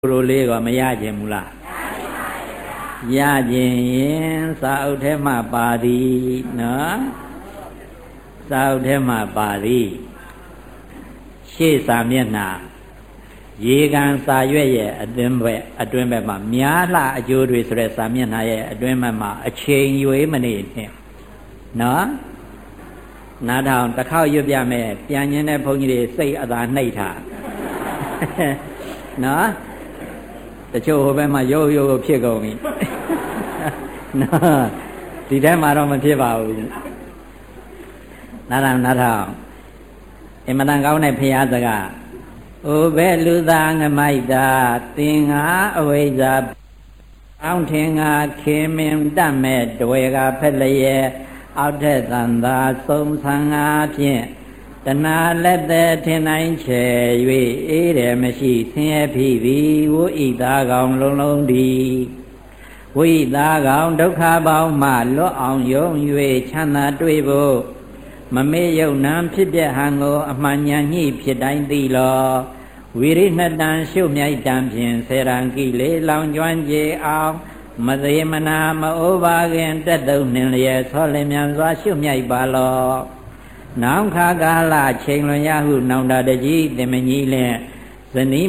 ရိုလေးကမရခြင်းမူလားရခြင်းရင်စာအုပ်ထဲမှာပါသည်နော်စာအုပ်ထဲမှာပါသည်ရှေ့စာမျက်နှာရေကန်စာရွက်ရဲ့အတွင်းဘက်မှာများလှအကျိုးတွေဆိုတဲ့စာမျက်နှာရဲ့အတွင်းဘက်မှာအချိန်ရွေးမနေနဲ့နော်နားထောင်တစ်ခေါက်ရွတ်ပြမယ်ပြန်ញင်းတဲ့ဘုန်းကြီးတွေစိတ်အသာနှိပ်ထားနော်တချို့ဟိုဘက်မှာရိုးရိုးဖြစ်ကုန်ပြီနော်ဒီထဲမှာတော့မဖြစ်ပါဘူးနားထောင်အင်မတန်ကောင်းတဲ့ဖရာစကားအိုဘဲလူသားငမိုက်တာသင်္ဃာအဝိဇ္ဇာအောင်ထင်ငါခင်မင်တတ်မဲ့တွေကဖက်လျက်အောက်ထက်သံသာဆုံးဆံငါဖြင့်တဏှာလက်သည်ထင်တိုင်းချေ၍အေးတယ်မရှိဆင်းရဲဖြစ်သည်ဝိဣသားကောင်လုံးလုံးသည်ဝိသားကောင်ဒုက္ခပေါင်းမှလွတ်အောင်ယုံ၍ချမ်းသာတွေ့ဖို့မမေ့ယုံနာဖြစ်ပြဟံကိုအမှန်ဉာဏ်ညှိဖြစ်တိုင်းသိလောဝိရိဏတံရှုမြိုက်တံဖြင့်ဆေရံကိလေလောင်ကျွမ်းကြေအောင်မသေးမနာမအိုးပါခင်တက်တုံနှင်လျက်ဆောလင်မြန်စွာရှုမြိုက်ပါလောနောင်ခါကာလချိန်လွန်ရဟုနောင်တတကြီးတင်မကြီးလင်ဇနီး